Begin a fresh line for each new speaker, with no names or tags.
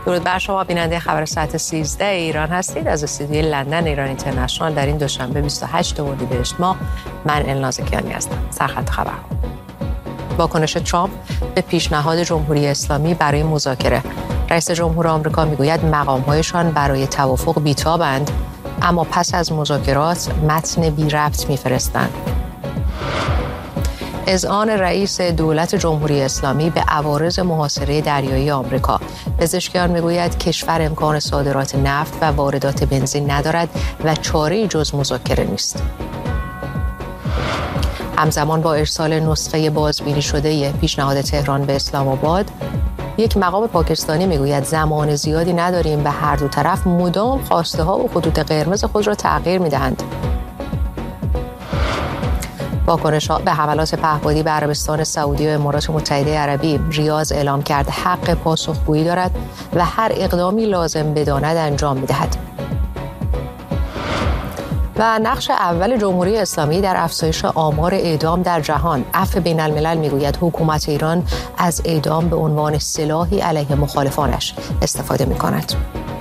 درود بر شما بیننده خبر ساعت 13 ایران هستید. از استودیوی لندن ایران اینترنشنال در این دوشنبه 28 اردیبهشت ماه من الناز کیانی هستم. سرخط خبر. واکنش ترامپ به پیشنهاد جمهوری اسلامی برای مذاکره. رئیس جمهور آمریکا میگوید مقام‌هایشان برای توافق بی‌تابند، اما پس از مذاکرات متن بی ربط میفرستند. اذعان رئیس دولت جمهوری اسلامی به عوارض محاصره دریایی آمریکا. پزشکیان میگوید کشور امکان صادرات نفت و واردات بنزین ندارد و چاره‌ای جز مذاکره نیست. همزمان با ارسال نسخه بازبینی شده پیشنهاد تهران به اسلام آباد، یک مقام پاکستانی میگوید زمان زیادی نداریم و هر دو طرف مدام خواسته ها و خطوط قرمز خود را تغییر میدهند. واکنش‌ها به حملات پهپادی به عربستان سعودی و امارات متحده عربی. ریاض اعلام کرد حق پاسخگویی دارد و هر اقدامی لازم بداند انجام می‌دهد. و نقش اول جمهوری اسلامی در افزایش آمار اعدام در جهان. عفو بین الملل میگوید حکومت ایران از اعدام به عنوان سلاحی علیه مخالفانش استفاده می‌کند.